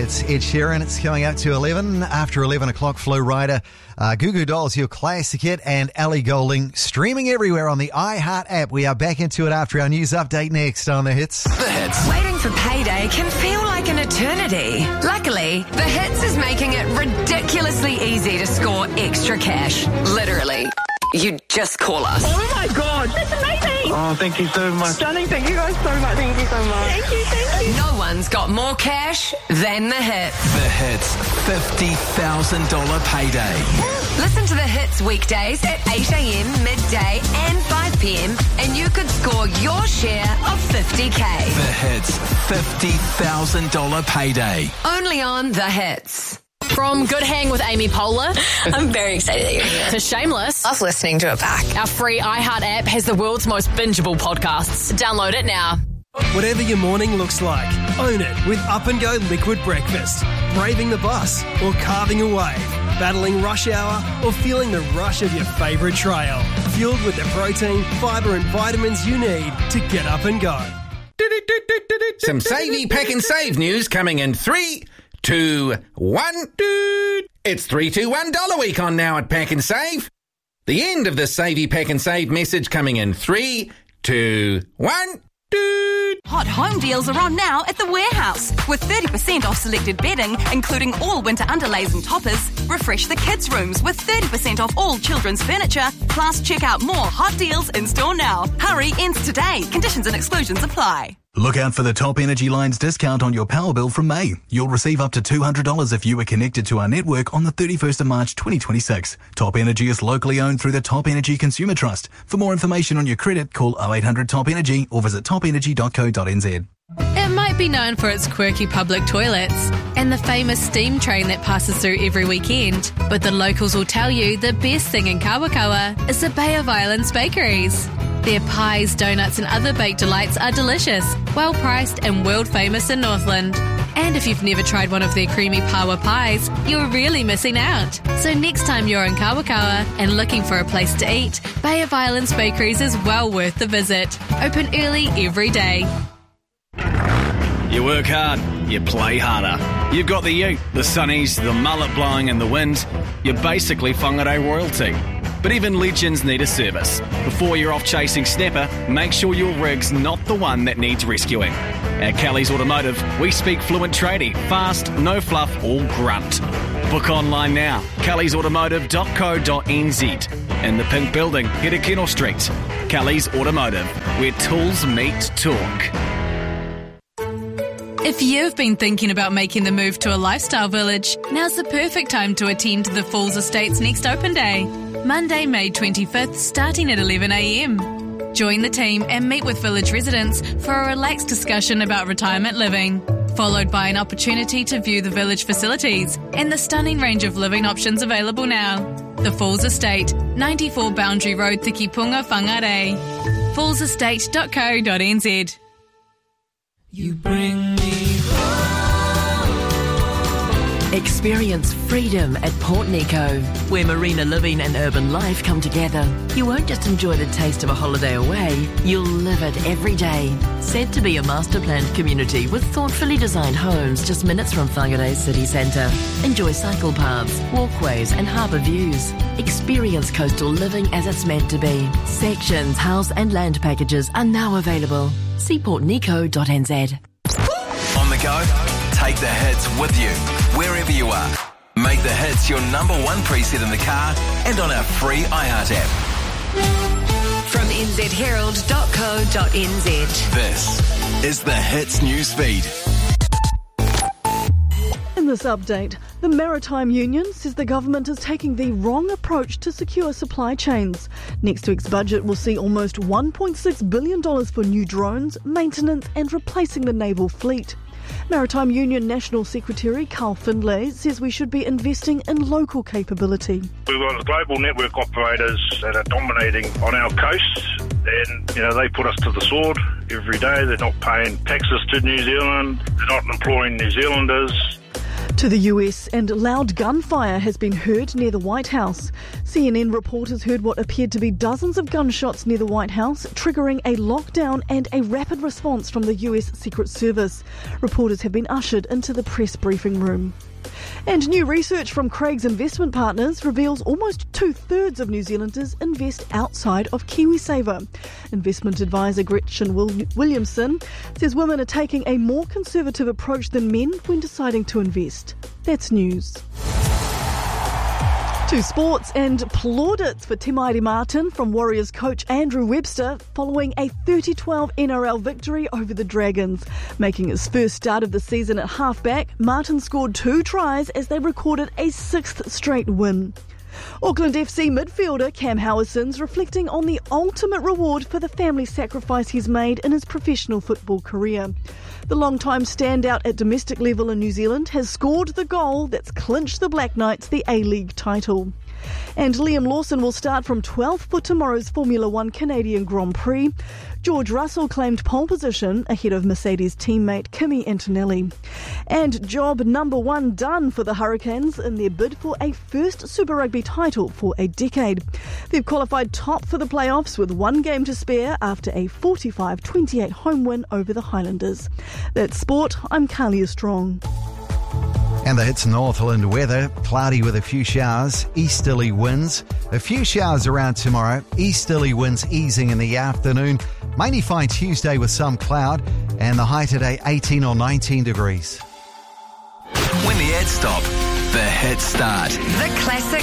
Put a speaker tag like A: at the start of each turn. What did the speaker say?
A: Hits. Ed Sheeran, it's coming up to 11. After 11 o'clock, Flo Rida, Goo Goo Dolls, your classic hit, and Ellie Goulding, streaming everywhere on the iHeart app. We are back into it after our news update next on The Hits.
B: The Hits.
C: Waiting for payday can feel like an eternity. Luckily, The Hits is making it ridiculously easy to score extra cash. Literally. You just call us.
D: Oh my God, that's amazing.
E: Oh, thank you so much.
D: Darling, thank you guys so much. Thank you so much. Thank you.
C: No one's got more cash than The Hits.
B: The Hits $50,000 payday.
C: Listen to The Hits weekdays at 8 a.m, midday and 5 p.m. and you could score your share of $50K.
B: The Hits $50,000 payday.
C: Only on The Hits.
F: From Good Hang with Amy Poehler
G: I'm very excited that you're here.
F: to Shameless,
G: Love listening to it back.
F: our free iHeart app has the world's most bingeable podcasts. Download it now.
H: Whatever your morning looks like, own it with Up and Go Liquid Breakfast. Braving the bus or carving a wave, battling rush hour or feeling the rush of your favourite trail. Fueled with the protein, fibre and vitamins you need to get up and go.
I: Some Savvy Pack and Save news coming in 3, 2, 1. It's $321 week on now at Pack and Save. The end of the Savvy Pack and Save message coming in 3, 2, 1.
J: Hot home deals are on now at The Warehouse with 30% off selected bedding, including all winter underlays and toppers. Refresh the kids' rooms with 30% off all children's furniture. Plus, check out more hot deals in store now. Hurry, ends today. Conditions and exclusions apply.
K: Look out for the Top Energy Line's discount on your power bill from May. You'll receive up to $200 if you are connected to our network on the 31st of March 2026. Top Energy is locally owned through the Top Energy Consumer Trust. For more information on your credit, call 0800 Top Energy or visit topenergy.co.nz.
L: It might be known for its quirky public toilets and the famous steam train that passes through every weekend, but the locals will tell you the best thing in Kawakawa is the Bay of Islands bakeries. Their pies, donuts and other baked delights are delicious, well priced and world famous in Northland. And if you've never tried one of their creamy pawa pies, you're really missing out. So next time you're in Kawakawa and looking for a place to eat, Bay of Islands Bakeries is well worth the visit. Open early every day.
M: You work hard, you play harder. You've got the ute, the sunnies, the mullet blowing in the wind. You're basically whangarei royalty. But even legends need a service. Before you're off chasing snapper, make sure your rig's not the one that needs rescuing. At Kelly's Automotive, we speak fluent tradie, fast, no fluff, all grunt. Book online now, kellysautomotive.co.nz. In the pink building, head to Kennel Street. Kelly's Automotive, where tools meet talk.
L: If you've been thinking about making the move to a lifestyle village, now's the perfect time to attend the Falls Estates next open day. Monday, May 25th, starting at 11 a.m. Join the team and meet with village residents for a relaxed discussion about retirement living, followed by an opportunity to view the village facilities and the stunning range of living options available now. The Falls Estate, 94 Boundary Road, Tikipunga, Whangarei. fallsestate.co.nz.
N: You bring me home. Experience freedom at Port Nico, where marina living and urban life come together. You won't just enjoy the taste of a holiday away, you'll live it every day. Said to be a master-planned community with thoughtfully designed homes just minutes from Whangarei city centre. Enjoy cycle paths, walkways and harbour views. Experience coastal living as it's meant to be. Sections, house and land packages are now available. See portnico.nz.
B: On the go, take the hits with you, wherever you are. Make the hits your number one preset in the car and on our free iHeart app.
C: From nzherald.co.nz.
B: This is the Hits news feed.
O: In this update, the Maritime Union says the government is taking the wrong approach to secure supply chains. Next week's budget will see almost $1.6 billion for new drones, maintenance and replacing the naval fleet. Maritime Union National Secretary Carl Findlay says we should be investing in local capability.
P: We've got global network operators that are dominating on our coasts, and they put us to the sword every day. They're not paying taxes to New Zealand, they're not employing New Zealanders.
O: To the US, and loud gunfire has been heard near the White House. CNN reporters heard what appeared to be dozens of gunshots near the White House, triggering a lockdown and a rapid response from the US Secret Service. Reporters have been ushered into the press briefing room. And new research from Craig's Investment Partners reveals almost 2/3 of New Zealanders invest outside of KiwiSaver. Investment advisor Gretchen Williamson says women are taking a more conservative approach than men when deciding to invest. That's news. To sports, and plaudits for Te Maire Martin from Warriors coach Andrew Webster following a 30-12 NRL victory over the Dragons. Making his first start of the season at halfback, Martin scored 2 tries as they recorded a 6th straight win. Auckland FC midfielder Cam Howson's reflecting on the ultimate reward for the family sacrifice he's made in his professional football career. The long-time standout at domestic level in New Zealand has scored the goal that's clinched the Black Knights the A-League title. And Liam Lawson will start from 12th for tomorrow's Formula 1 Canadian Grand Prix. George Russell claimed pole position ahead of Mercedes teammate Kimi Antonelli. And job number 1 done for the Hurricanes in their bid for a first Super Rugby title for a decade. They've qualified top for the playoffs with 1 game to spare after a 45-28 home win over the Highlanders. That's sport. I'm Kalia Strong.
A: And the Hits Northland weather, cloudy with a few showers, easterly winds. A few showers around tomorrow, easterly winds easing in the afternoon. Mainly fine Tuesday with some cloud, and the high today 18 or 19 degrees.
B: When the ads stop, the hits start.
C: The classic